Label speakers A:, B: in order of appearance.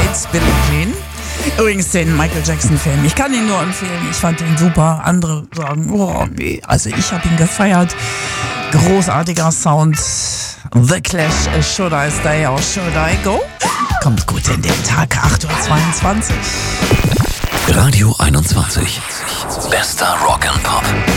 A: It's Billie Jean. Übrigens den Michael Jackson-Film. Ich kann ihn nur empfehlen. Ich fand ihn super. Andere sagen, oh nee. Also ich habe ihn gefeiert. Großartiger Sound. The Clash, Should I Stay or Should I Go? Kommt gut in den Tag, 8:22 Uhr.
B: Radio 21. Bester Rock and Pop.